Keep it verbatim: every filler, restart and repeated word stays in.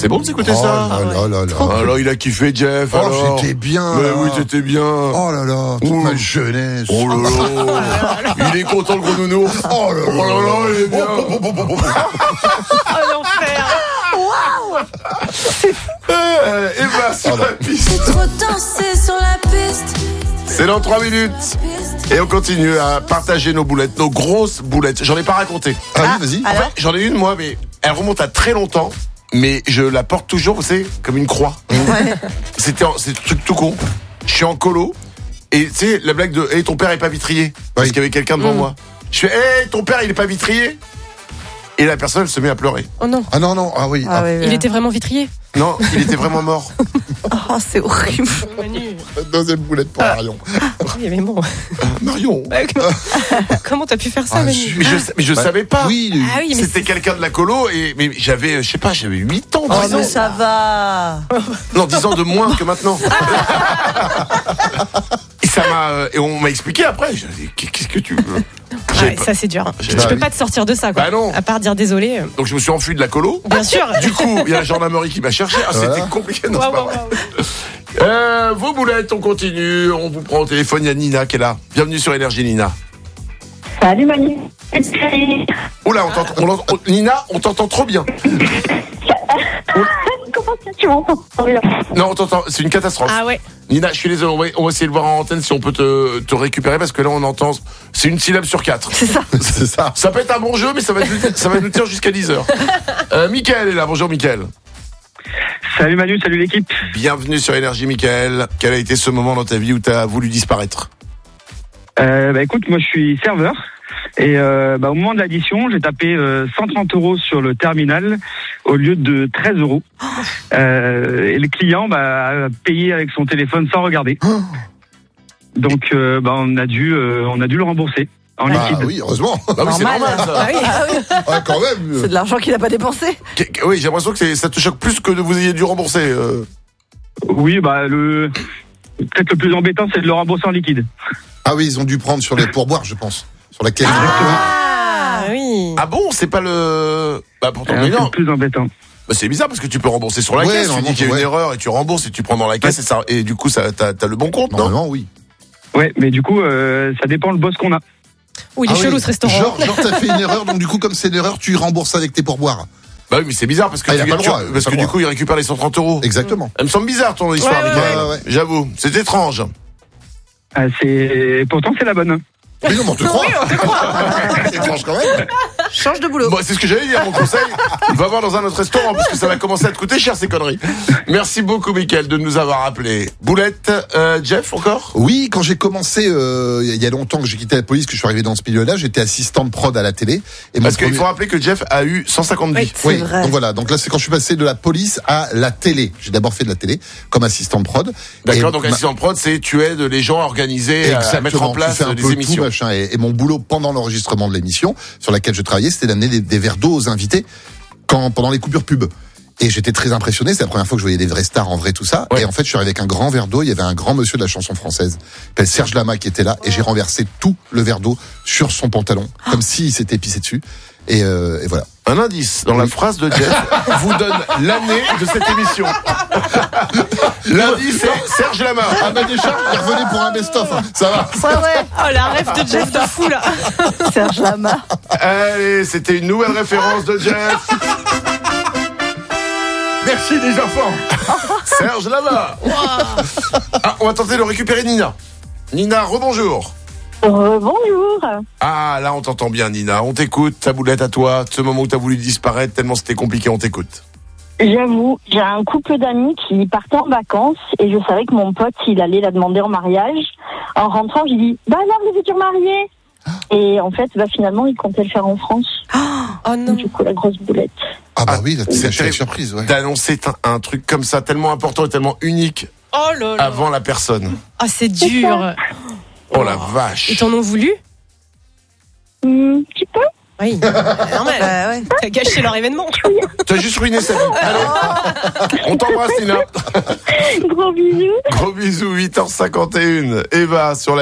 C'est bon de s'écouter oh ça. là là là là. Ah là, il a kiffé Jeff. Oh, alors. j'étais bien. Mais là. oui, t'étais bien. Oh là là, toute Ouh. ma jeunesse. Oh là là. Il est content le gros nounours. Oh là là, Oh là là, il est bien. Oh l'enfer. Waouh. Euh, et bah sur Pardon. la piste. Trop danser sur la piste. C'est dans trois minutes. Et on continue à partager nos boulettes, nos grosses boulettes. J'en ai pas raconté. Ah oui, vas-y. En fait, j'en ai une moi, mais elle remonte à très longtemps. Mais je la porte toujours, vous savez, comme une croix. Ouais. C'était un, c'est un truc tout con. Je suis en colo. Et tu sais, la blague de hey, ton père est pas vitrier. Parce Oui. qu'il y avait quelqu'un devant Mm. moi. Je fais hey, ton père il est pas vitrier. Et la personne elle se met à pleurer. Oh non. Ah non, non, ah oui. Ah, ah, ouais, Il ouais. était vraiment vitrier. Non, il était vraiment mort. Oh, c'est horrible. Manu. Deuxième boulette pour Marion. Oui, mais bon. Marion. Ouais, comment... Comment t'as pu faire ça, Ah, Manu? je- Mais je, mais je Bah, savais pas. Oui, il- Ah oui, mais C'était c'est- quelqu'un de la colo et mais j'avais, je sais pas, j'avais huit ans, Oh, dix ans. mais ça va. Non, dix ans de moins que maintenant. Et ça m'a, euh, et on m'a expliqué après. J'ai dit, qu'est-ce que tu veux? J'avais Ouais, pas- ça c'est dur. J'ai- Tu Bah peux oui. pas te sortir de ça, quoi. Bah non. À part dire désolé. Donc je me suis enfui de la colo. Bien sûr. Du coup, il y a la gendarmerie qui m'a cherché. Ah, Voilà. c'était compliqué. Non, c'est Waouh, pas waouh, vrai. waouh. Euh, vos boulettes, on continue. On vous prend au téléphone. Il y a Nina qui est là. Bienvenue sur Énergie, Nina. Salut Manu. Oula, on t'entend, on l'entend- on- Nina, on t'entend trop bien. Comment ça tu m'entends? Non, on t'entend. C'est une catastrophe. Ah ouais. Nina, je suis désolé. On va, on va essayer de voir en antenne si on peut te, te récupérer parce que là, on entend. C'est une syllabe sur quatre. C'est ça. c'est ça. Ça peut être un bon jeu, mais ça va, nous- ça va nous tenir jusqu'à dix heures. Euh, Mickaël est là. Bonjour, Mickaël. Salut Manu, salut l'équipe. Bienvenue sur Énergie, Mickaël. Quel a été ce moment dans ta vie où tu as voulu disparaître? Euh, bah écoute, moi je suis serveur et euh, bah, au moment de l'addition, j'ai tapé euh, cent trente euros sur le terminal au lieu de treize euros. Euh, et le client bah, a payé avec son téléphone sans regarder. Donc euh, bah, on a dû euh, on a dû le rembourser en Bah liquide. oui, heureusement. Bah oui, c'est Normal. normal, ça. Ah oui. Ah oui. Ah, quand même. C'est de l'argent qu'il a pas dépensé. Qu- qu- Oui, j'ai l'impression que c'est- ça te choque plus que de vous ayez dû rembourser. euh. Oui, bah le peut-être le plus embêtant, c'est de le rembourser en liquide. Ah oui, ils ont dû prendre sur les pourboires, je pense. Sur la caisse. Ah oui. Ah bon, c'est pas le. Bah pourtant, Euh, mais c'est non. le plus embêtant. Bah, c'est bizarre parce que tu peux rembourser sur la Ouais, caisse. Tu normalement, dis qu'il y a une ouais. erreur et tu rembourses et tu prends dans la caisse et, ça, et du coup, ça, t'as, t'as le bon compte, non? Normalement, oui. Ouais, mais du coup, euh, ça dépend le boss qu'on a. Ou il est Ah chelou oui. ce restaurant. Genre, genre t'as fait une erreur, donc du coup, comme c'est une erreur, tu rembourses avec tes pourboires. Bah oui, mais c'est bizarre parce que, Ah, il a tu- pas le tu- droit, il a parce pas que le du droit. coup, il récupère les cent trente euros. Exactement. Elle me semble bizarre ton histoire, Ouais, ouais, Mickaël. ouais, ouais. J'avoue, c'est étrange. Ah, c'est pourtant c'est la bonne. Mais non, mais on te croit. Oui, on te croit. C'est étrange quand même. Change de boulot. Bon, c'est ce que j'allais dire, mon conseil. Va voir dans un autre restaurant parce que ça va commencer à te coûter cher ces conneries. Merci beaucoup, Mickaël, de nous avoir appelé. Boulette, euh, Jeff, encore? Oui, quand j'ai commencé, euh, il y a longtemps que j'ai quitté la police, que je suis arrivé dans ce milieu-là, j'étais assistant de prod à la télé. Et mon Parce qu'il premier- faut rappeler que Jeff a eu cent cinquante vies. Oui. C'est Oui, vrai. donc voilà. Donc là, c'est quand je suis passé de la police à la télé. J'ai d'abord fait de la télé comme assistant de prod. D'accord, Et donc ma- assistant de prod, c'est tu aides les gens à organiser, à Exactement, mettre en place tu fais un des peu émissions. tout, machin. Et, et mon boulot pendant l'enregistrement de l'émission sur laquelle je travaillais, c'était d'amener des, des verres d'eau aux invités quand, pendant les coupures pub. Et j'étais très impressionné, c'est la première fois que je voyais des vrais stars en vrai, tout ça. Ouais. Et en fait, je suis arrivé avec un grand verre d'eau, il y avait un grand monsieur de la chanson française, qui s'appelle Serge Lama, qui était là, et j'ai renversé tout le verre d'eau sur son pantalon, comme s'il s'était pissé dessus. Et, euh, et voilà. Un indice dans la phrase de Jeff vous donne l'année de cette émission. L'indice c'est Serge Lama. Ah bah déjà, il revenait pour un best-of, hein. Ça va. Ouais, ouais. Oh la rêve de Jeff de fou là. Serge Lama. Allez, c'était une nouvelle référence de Jeff. Merci les enfants. Serge Lama. Ah, on va tenter de récupérer Nina. Nina, rebonjour. Euh, bonjour. Ah, là on t'entend bien Nina. On t'écoute, ta boulette à toi. Ce moment où t'as voulu disparaître tellement c'était compliqué, on t'écoute. J'avoue, j'ai un couple d'amis qui partaient en vacances et je savais que mon pote, il allait la demander en mariage. En rentrant, j'ai dit, bah alors, les futurs mariés. Et en fait, bah finalement, il comptait le faire en France. Oh non. Du coup, la grosse boulette. Ah bah oui, là, c'est c'est une terrible. surprise, ouais. D'annoncer un, un truc comme ça, tellement important et tellement unique Oh là là. avant la personne. Ah c'est dur. Oh la vache. Ils t'en ont voulu? Un petit peu. Oui. Normal. Bah ouais. T'as gâché leur événement. T'as juste ruiné sa vie. Allez, on t'embrasse Nina. Gros bisous. Gros bisous, huit heures cinquante et une. Eva sur la